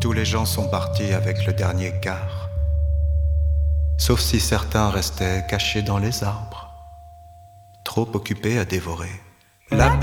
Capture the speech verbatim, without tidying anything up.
tous les gens sont partis avec le dernier quart, sauf si certains restaient cachés dans les arbres, trop occupés à dévorer la